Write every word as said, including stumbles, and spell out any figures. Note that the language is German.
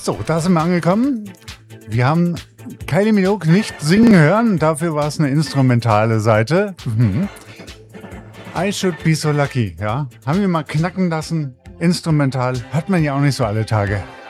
So, da sind wir angekommen. Wir haben Kylie Minogue nicht singen hören, dafür war es eine instrumentale Seite. Mhm. I Should Be So Lucky, ja. Haben wir mal knacken lassen, instrumental, hört man ja auch nicht so alle Tage.